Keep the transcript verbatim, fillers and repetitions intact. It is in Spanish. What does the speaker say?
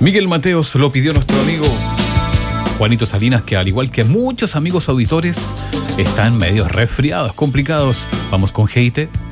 Miguel Mateos lo pidió nuestro amigo Juanito Salinas, que al igual que muchos amigos auditores están medio resfriados, complicados. Vamos con G I T.